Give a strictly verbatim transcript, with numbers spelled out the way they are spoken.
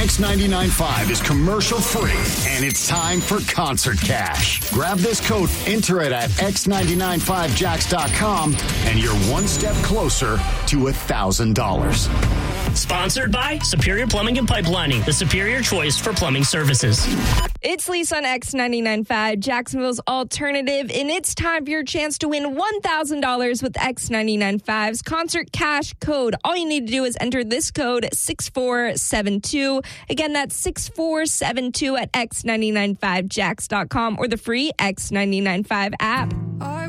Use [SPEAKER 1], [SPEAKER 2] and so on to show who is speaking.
[SPEAKER 1] X ninety-nine point five is commercial free, and it's time for Concert Cash. Grab this code, enter it at x nine nine five jacks dot com, and you're one step closer to one thousand dollars.
[SPEAKER 2] Sponsored by Superior Plumbing and Pipelining, the superior choice for plumbing services.
[SPEAKER 3] It's Lisa on X ninety-nine point five, Jacksonville's alternative, and it's time for your chance to win one thousand dollars with X ninety-nine point five's Concert Cash code. All you need to do is enter this code six four seven two. Again, that's six four seven two at x nine nine five jacks dot com or the free X ninety-nine point five app.